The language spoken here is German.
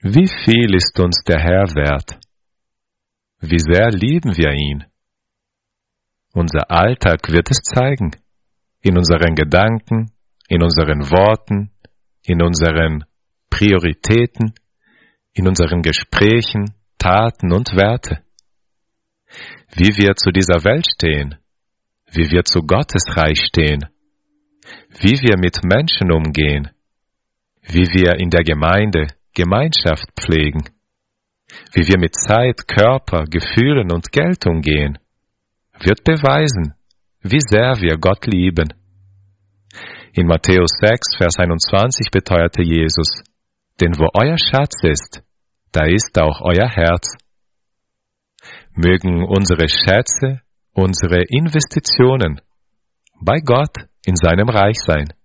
Wie viel ist uns der Herr wert? Wie sehr lieben wir ihn? Unser Alltag wird es zeigen. In unseren Gedanken, in unseren Worten, in unseren Prioritäten, in unseren Gesprächen, Taten und Werte. Wie wir zu dieser Welt stehen, wie wir zu Gottes Reich stehen, wie wir mit Menschen umgehen, wie wir in der Gemeinde Gemeinschaft pflegen, wie wir mit Zeit, Körper, Gefühlen und Geld umgehen, wird beweisen, wie sehr wir Gott lieben. In Matthäus 6, Vers 21 beteuerte Jesus, denn wo euer Schatz ist, da ist auch euer Herz. Mögen unsere Schätze, unsere Investitionen bei Gott in seinem Reich sein.